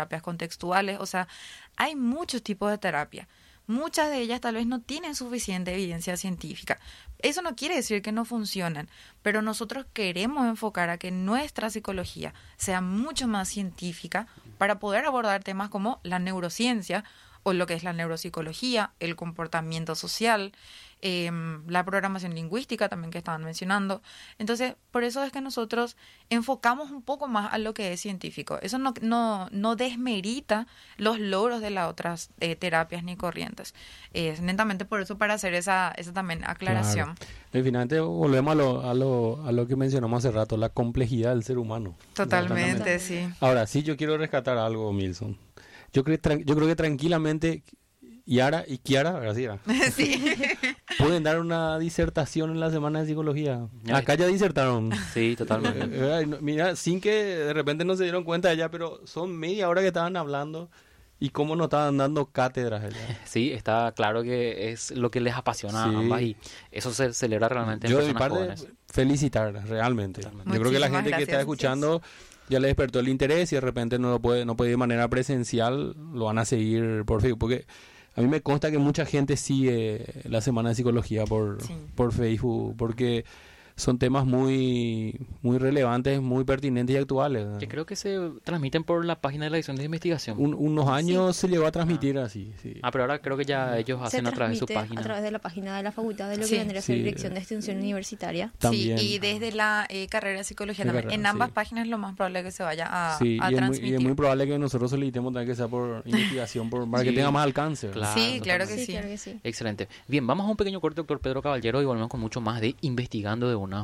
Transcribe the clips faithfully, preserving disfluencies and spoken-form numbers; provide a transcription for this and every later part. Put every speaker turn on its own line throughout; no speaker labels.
terapias contextuales, o sea, hay muchos tipos de terapia. Muchas de ellas tal vez no tienen suficiente evidencia científica. Eso no quiere decir que no funcionen, pero nosotros queremos enfocar a que nuestra psicología sea mucho más científica para poder abordar temas como la neurociencia o lo que es la neuropsicología, el comportamiento social, eh, la programación lingüística también que estaban mencionando. Entonces, por eso es que nosotros enfocamos un poco más a lo que es científico. Eso no, no, no desmerita los logros de las otras eh, terapias ni corrientes. Es eh, netamente por eso, para hacer esa, esa también aclaración.
Claro. Y finalmente volvemos a lo, a, lo, a lo que mencionamos hace rato, la complejidad del ser humano.
Totalmente, sí.
Ahora, sí, yo quiero rescatar algo, Milson. Yo creo, yo creo que tranquilamente Yara y Kiara, así era,
sí.
pueden dar una disertación en la semana de psicología. Acá ya disertaron.
Sí, totalmente.
Mira, sin que de repente no se dieron cuenta ya, pero son media hora que estaban hablando y cómo nos estaban dando cátedras allá.
Sí, está claro que es lo que les apasiona sí. a ambas y eso se celebra realmente en
yo
personas
de mi parte
jóvenes.
Felicitarlas, realmente.
Totalmente.
Yo creo que la gente
gracias,
que está escuchando ya le despertó el interés y de repente no lo puede, no puede ir de manera presencial, lo van a seguir por Facebook, porque a mí me consta que mucha gente sigue la Semana de Psicología por, sí. por Facebook, porque son temas muy muy relevantes, muy pertinentes y actuales.
Yo creo que se transmiten por la página de la edición de investigación.
Un, unos años
sí.
se llegó a transmitir
ah.
así. Sí.
Ah, pero ahora creo que ya ellos hacen
se
a través de su página.
a través de la página de la facultad de lo
sí.
que vendría a ser
sí.
Dirección de Extensión Universitaria.
También.
Sí, y desde la eh, carrera de psicología
de
también.
Carrera,
en ambas
sí.
páginas lo más probable es que se vaya a,
sí,
a
y
transmitir.
Es muy, y es muy probable que nosotros solicitemos también que sea por investigación, por, para
sí.
que tenga más alcance.
Claro,
sí, claro que
sí,
sí.
claro que sí.
Excelente. Bien, vamos a un pequeño corte, doctor Pedro Caballero, y volvemos con mucho más de Investigando de una.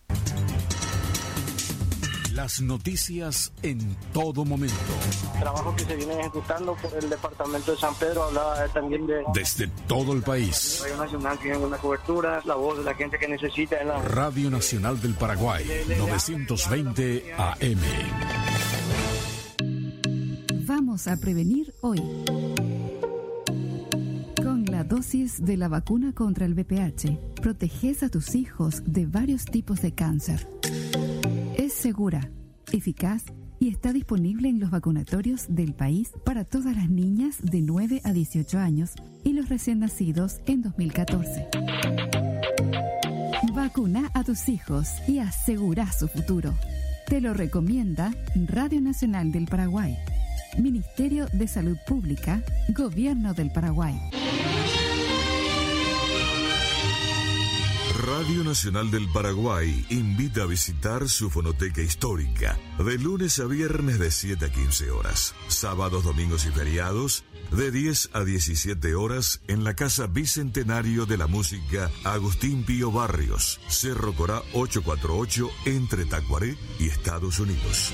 Las noticias en todo momento.
El trabajo que se viene ejecutando por el departamento de San Pedro hablaba también de...
Desde todo el país.
Radio Nacional tiene una cobertura, la voz de la gente que necesita. En la...
Radio Nacional del Paraguay, novecientos veinte A M.
Vamos a prevenir hoy. Con la dosis de la vacuna contra el V I H, proteges a tus hijos de varios tipos de cáncer. Es segura, eficaz y está disponible en los vacunatorios del país para todas las niñas de nueve a dieciocho años y los recién nacidos en dos mil catorce. Vacuna a tus hijos y asegura su futuro. Te lo recomienda Radio Nacional del Paraguay, Ministerio de Salud Pública, Gobierno del Paraguay.
Radio Nacional del Paraguay invita a visitar su fonoteca histórica de lunes a viernes de siete a quince horas, sábados, domingos y feriados de diez a diecisiete horas en la Casa Bicentenario de la Música Agustín Pío Barrios, Cerro Corá ochocientos cuarenta y ocho, entre Tacuaré y Estados Unidos.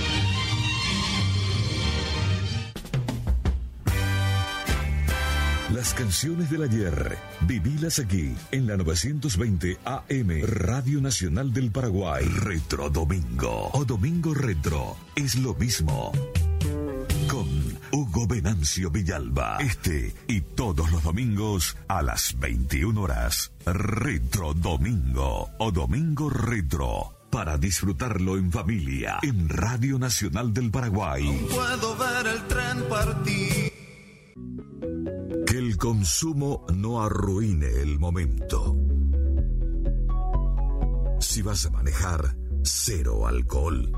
Las canciones del ayer, vivílas aquí, en la novecientos veinte A M, Radio Nacional del Paraguay. Retro Domingo o Domingo Retro, es lo mismo. Con Hugo Venancio Villalba, este y todos los domingos a las veintiuna horas. Retro Domingo o Domingo Retro, para disfrutarlo en familia, en Radio Nacional del Paraguay.
No puedo ver el tren partir.
Que el consumo no arruine el momento. Si vas a manejar, cero alcohol.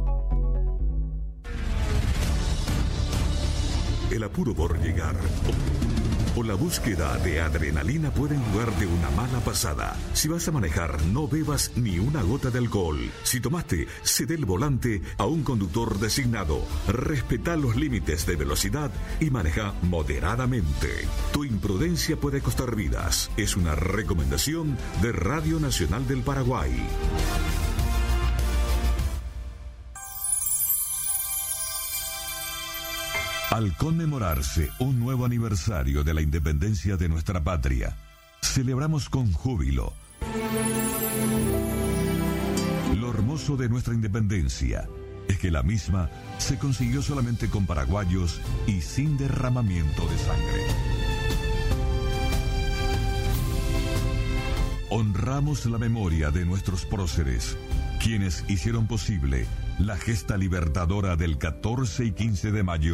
El apuro por llegar o la búsqueda de adrenalina pueden jugarte una mala pasada. Si vas a manejar, no bebas ni una gota de alcohol. Si tomaste, cede el volante a un conductor designado. Respeta los límites de velocidad y maneja moderadamente. Tu imprudencia puede costar vidas. Es una recomendación de Radio Nacional del Paraguay. Al conmemorarse un nuevo aniversario de la independencia de nuestra patria, celebramos con júbilo. Lo hermoso de nuestra independencia es que la misma se consiguió solamente con paraguayos y sin derramamiento de sangre. Honramos la memoria de nuestros próceres, quienes hicieron posible la gesta libertadora del catorce y quince de mayo